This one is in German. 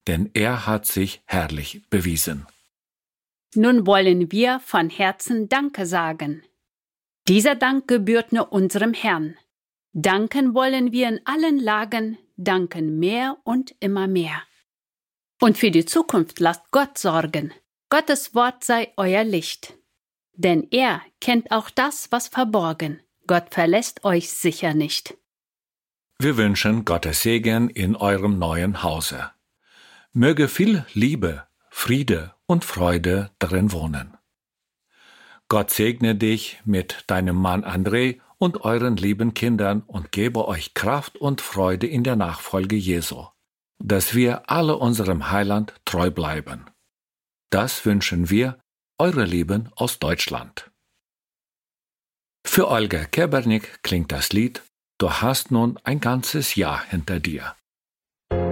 denn er hat sich herrlich bewiesen. Nun wollen wir von Herzen Danke sagen. Dieser Dank gebührt nur unserem Herrn. Danken wollen wir in allen Lagen, danken mehr und immer mehr. Und für die Zukunft lasst Gott sorgen. Gottes Wort sei euer Licht. Denn er kennt auch das, was verborgen. Gott verlässt euch sicher nicht. Wir wünschen Gottes Segen in eurem neuen Hause. Möge viel Liebe, Friede und Freude darin wohnen. Gott segne dich mit deinem Mann André und euren lieben Kindern und gebe euch Kraft und Freude in der Nachfolge Jesu, dass wir alle unserem Heiland treu bleiben. Das wünschen wir, eure Lieben aus Deutschland. Für Olga Kebernik klingt das Lied »Du hast nun ein ganzes Jahr hinter dir«.